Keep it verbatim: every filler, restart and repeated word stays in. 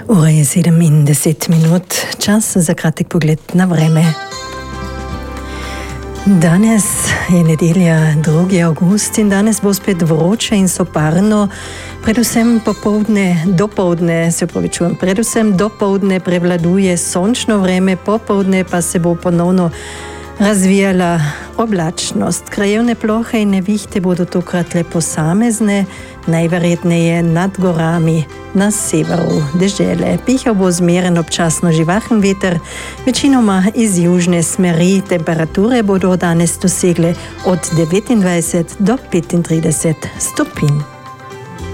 Ura je sedem in deset minut, čas za kratek pogled na vreme. Danes je nedelja, drugi avgust in danes bo spet vroče in soparno, predvsem popoldne, dopoldne, se upravičujem, predvsem dopoldne prevladuje sončno vreme, popoldne pa se bo ponovno razvijala oblačnost. Krajevne plohe in nevihte bodo tokrat le posamezne, najverjetneje nad gorami na severu dežele. Pihal bo zmeren občasno živahen veter, večinoma iz južne smeri. Temperature bodo danes dosegle od devetindvajset do petintrideset stopinj.